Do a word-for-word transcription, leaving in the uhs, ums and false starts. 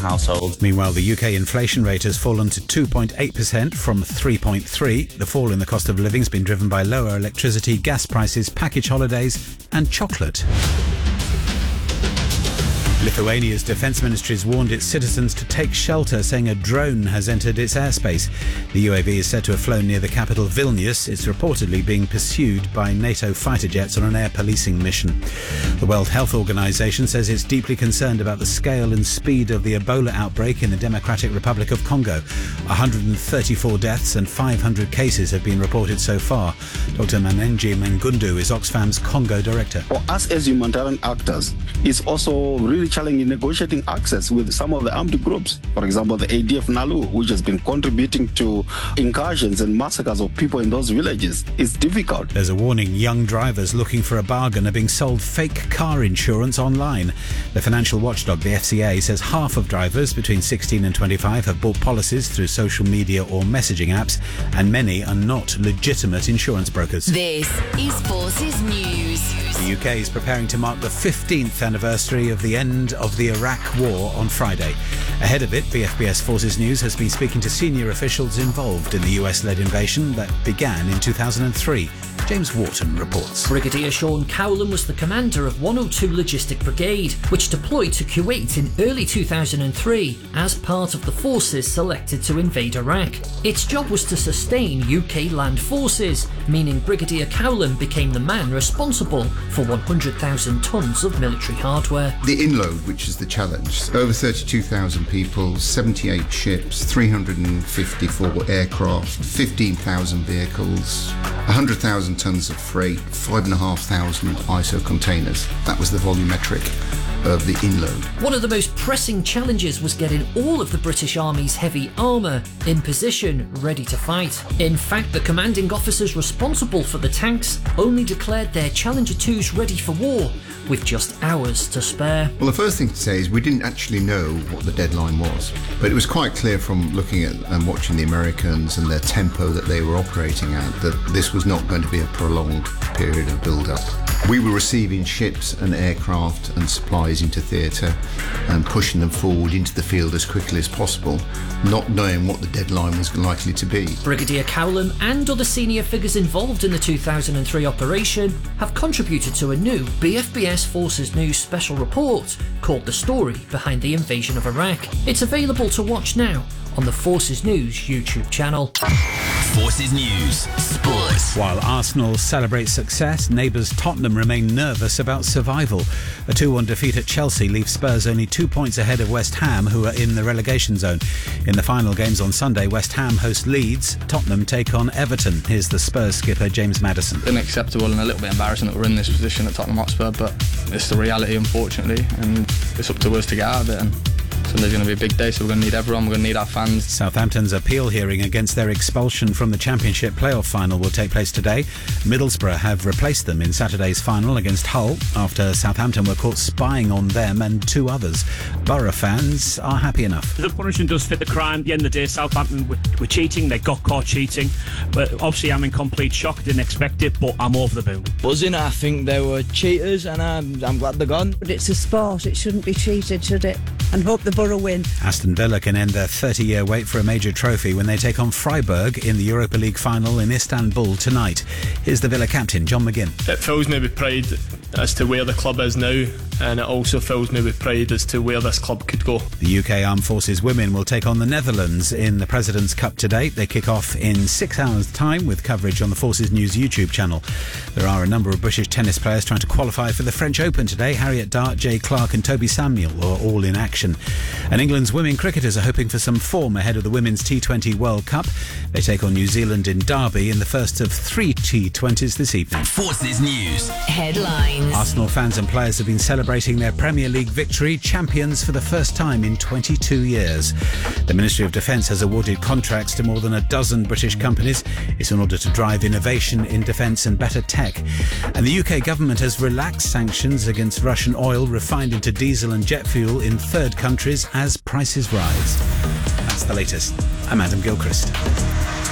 households. Meanwhile, the U K inflation rate has fallen to two point eight percent from three point three. The fall in the cost of living has been driven by lower electricity, gas prices, package holidays and chocolate. Lithuania's defence ministry has warned its citizens to take shelter, saying a drone has entered its airspace. The U A V is said to have flown near the capital Vilnius. It's reportedly being pursued by NATO fighter jets on an air policing mission. The World Health Organization says it's deeply concerned about the scale and speed of the Ebola outbreak in the Democratic Republic of Congo. one hundred thirty-four deaths and five hundred cases have been reported so far. Doctor Manenji Mangundu is Oxfam's Congo director. For us as humanitarian actors, it's also really challenging in negotiating access with some of the armed groups. For example, the A D F Nalu, which has been contributing to incursions and massacres of people in those villages. It's difficult. There's a warning: young drivers looking for a bargain are being sold fake car insurance online. The financial watchdog, the F C A, says half of drivers between sixteen and twenty-five have bought policies through social media or messaging apps, and many are not legitimate insurance brokers. This is Forces News. The U K is preparing to mark the fifteenth anniversary of the end of the Iraq War on Friday. Ahead of it, B F B S Forces News has been speaking to senior officials involved in the U S-led invasion that began in two thousand three. James Wharton reports. Brigadier Sean Cowlam was the commander of one oh two Logistic Brigade, which deployed to Kuwait in early two thousand three as part of the forces selected to invade Iraq. Its job was to sustain U K land forces, meaning Brigadier Cowlam became the man responsible for one hundred thousand tonnes of military hardware. The inload, which is the challenge, over thirty-two thousand people, seventy-eight ships, three hundred fifty-four aircraft, fifteen thousand vehicles, one hundred thousand tonnes of freight, five thousand five hundred I S O containers. That was the volumetric of the inload. One of the most pressing challenges was getting all of the British Army's heavy armour in position, ready to fight. In fact, the commanding officers responsible for the tanks only declared their Challenger twos ready for war, with just hours to spare. Well, the first thing to say is we didn't actually know what the deadline was, but it was quite clear from looking at and watching the Americans and their tempo that they were operating at that this was not going to be a prolonged period of build-up. We were receiving ships and aircraft and supplies into theatre and pushing them forward into the field as quickly as possible, not knowing what the deadline was likely to be. Brigadier Cowlam and other senior figures involved in the two thousand three operation have contributed to a new B F B S Forces News special report called The Story Behind the Invasion of Iraq. It's available to watch now on the Forces News YouTube channel. Forces News Sports. While Arsenal celebrate success, neighbours Tottenham remain nervous about survival. A two one defeat at Chelsea leaves Spurs only two points ahead of West Ham, who are in the relegation zone. In the final games on Sunday, West Ham host Leeds, Tottenham take on Everton. Here's the Spurs skipper James Maddison. Unacceptable and a little bit embarrassing that we're in this position at Tottenham Hotspur, but it's the reality, unfortunately, and it's up to us to get out of it. And Sunday's going to be a big day, so we're going to need everyone, we're going to need our fans. Southampton's appeal hearing against their expulsion from the Championship playoff final will take place today. Middlesbrough have replaced them in Saturday's final against Hull after Southampton were caught spying on them and two others. Borough fans are happy enough. The punishment does fit the crime. At the end of the day, Southampton were, were cheating, they got caught cheating. But obviously I'm in complete shock, didn't expect it, but I'm over the moon. Buzzing, I think they were cheaters and I'm, I'm glad they're gone. But it's a sport, it shouldn't be cheated, should it? And hope the Borough win. Aston Villa can end their thirty-year wait for a major trophy when they take on Freiburg in the Europa League final in Istanbul tonight. Here's the Villa captain, John McGinn. It fills me with pride as to where the club is now, and it also fills me with pride as to where this club could go. The U K Armed Forces women will take on the Netherlands in the President's Cup today. They kick off in six hours' time with coverage on the Forces News YouTube channel. There are a number of British tennis players trying to qualify for the French Open today. Harriet Dart, Jay Clark and Toby Samuel are all in action. And England's women cricketers are hoping for some form ahead of the Women's T twenty World Cup. They take on New Zealand in Derby in the first of three T twenties this evening. Forces News Headlines. Arsenal fans and players have been celebrating their Premier League victory, champions for the first time in twenty-two years. The Ministry of Defence has awarded contracts to more than a dozen British companies. It's in order to drive innovation in defence and better tech. And the U K government has relaxed sanctions against Russian oil refined into diesel and jet fuel in third countries as prices rise. That's the latest. I'm Adam Gilchrist.